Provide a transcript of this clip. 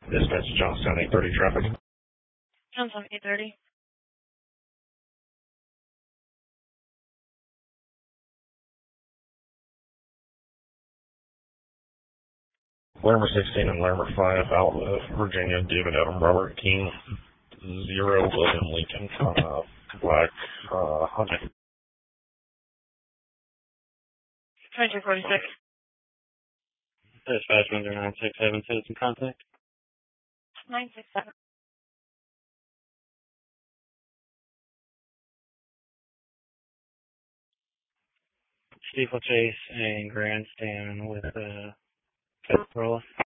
Dispatch Johnstown 830 traffic. Johnstown 830. Larimer 16 and Larimer 5 out of Virginia, David Adam Robert King 0 William Lincoln Black Hunter. 2246. Dispatch 10967, citizen contact. 967. Steeplechase and Grandstand with Corolla.